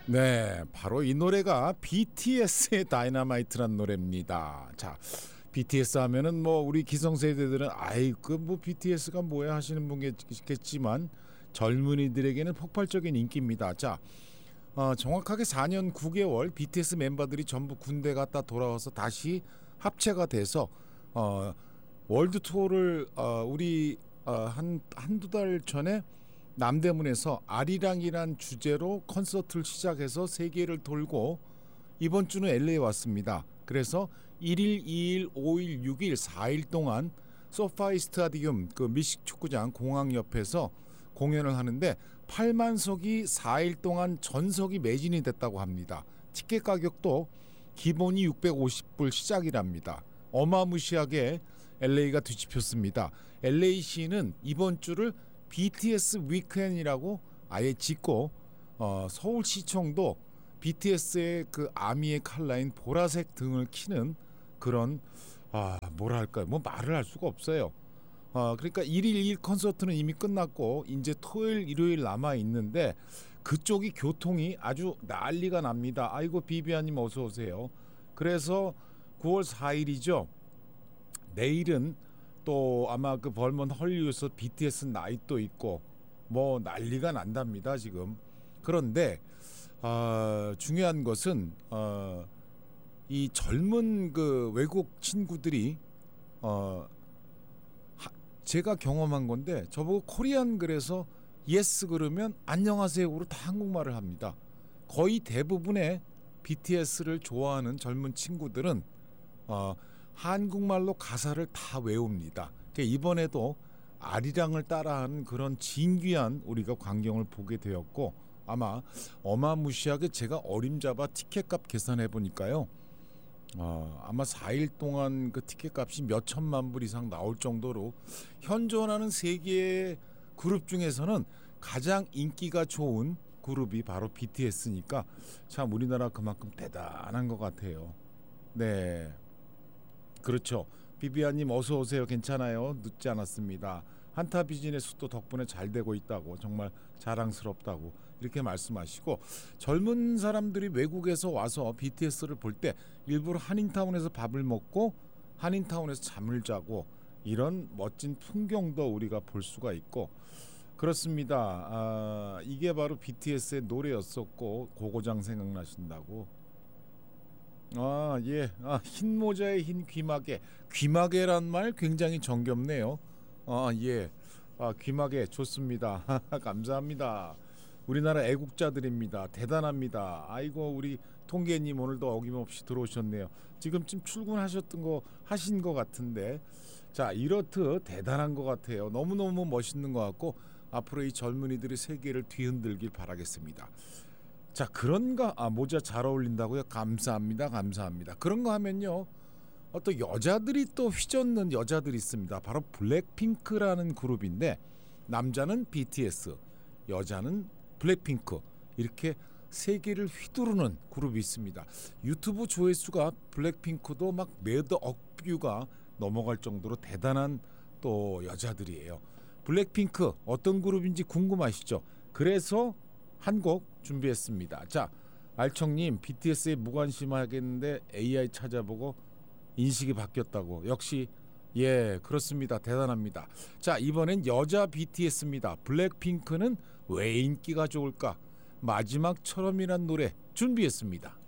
네, 바로 이 노래가 BTS의 다이너마이트란 노래입니다. 자, BTS 하면은 뭐 우리 기성세대들은 아이 그 뭐 BTS가 뭐야 하시는 분겠지만 젊은이들에게는 폭발적인 인기입니다. 자, 정확하게 4년 9개월 BTS 멤버들이 전부 군대 갔다 돌아와서 다시 합체가 돼서 월드 투어를 우리 한두 달 전에 남대문에서 아리랑이란 주제로 콘서트를 시작해서 세계를 돌고 이번 주는 LA에 왔습니다. 그래서 1일, 2일, 5일, 6일, 4일 동안 소파이 스타디움 그 미식 축구장 공항 옆에서 공연을 하는데 8만석이 4일 동안 전석이 매진이 됐다고 합니다. 티켓 가격도 기본이 650불 시작이랍니다. 어마무시하게 LA가 뒤집혔습니다. LA시는 이번 주를 BTS 위크엔이라고 아예 짓고 서울시청도 BTS의 그 아미의 컬러인 보라색 등을 키는 그런 뭐랄까요, 뭐 말을 할 수가 없어요. 그러니까 1일 2일 콘서트는 이미 끝났고 이제 토요일 일요일 남아 있는데 그쪽이 교통이 아주 난리가 납니다. 아이고 비비아님 어서 오세요. 그래서 9월 4일이죠. 내일은 또 아마 그 벌먼 헐리우드에서 BTS 나잇도 있고 뭐 난리가 난답니다 지금. 그런데 중요한 것은 이 젊은 그 외국 친구들이 제가 경험한 건데 저보고 코리안 그래서 예스 그러면 안녕하세요로 다 한국말을 합니다. 거의 대부분의 BTS를 좋아하는 젊은 친구들은 한국말로 가사를 다 외웁니다. 이번에도 아리랑을 따라하는 그런 진귀한 우리가 광경을 보게 되었고 아마 어마무시하게 제가 어림잡아 티켓값 계산해 보니까요. 아마 4일 동안 그 티켓값이 몇 천만 불 이상 나올 정도로 현존하는 세계의 그룹 중에서는 가장 인기가 좋은 그룹이 바로 BTS니까 참 우리나라 그만큼 대단한 것 같아요. 네. 그렇죠. 비비아님 어서 오세요. 괜찮아요. 늦지 않았습니다. 한타 비즈니스도 덕분에 잘 되고 있다고 정말 자랑스럽다고 이렇게 말씀하시고 젊은 사람들이 외국에서 와서 BTS를 볼 때 일부러 한인타운에서 밥을 먹고 한인타운에서 잠을 자고 이런 멋진 풍경도 우리가 볼 수가 있고 그렇습니다. 이게 바로 BTS의 노래였었고 고고장 생각나신다고. 예. 흰 모자에 흰 귀마개. 귀마개란 말 굉장히 정겹네요. 예. 귀마개 좋습니다. 감사합니다. 우리나라 애국자들입니다. 대단합니다. 아이고 우리 통계님 오늘도 어김없이 들어오셨네요. 지금쯤 출근하셨던 거 하신 것 같은데 자 이렇듯 대단한 것 같아요. 너무너무 멋있는 것 같고 앞으로 이 젊은이들이 세계를 뒤흔들길 바라겠습니다. 자 그런가 모자 잘 어울린다고요? 감사합니다. 그런가 하면요 또 여자들이 또 휘젓는 여자들이 있습니다. 바로 블랙핑크라는 그룹인데 남자는 BTS 여자는 블랙핑크 이렇게 세계를 휘두르는 그룹이 있습니다. 유튜브 조회수가 블랙핑크도 막 몇억 뷰가 넘어갈 정도로 대단한 또 여자들이에요. 블랙핑크 어떤 그룹인지 궁금하시죠? 그래서 한 곡 준비했습니다. 자, 알청님 BTS에 무관심하겠는데 AI 찾아보고 인식이 바뀌었다고. 역시 예 그렇습니다. 대단합니다. 자 이번엔 여자 BTS입니다. 블랙핑크는 왜 인기가 좋을까? 마지막처럼이란 노래 준비했습니다.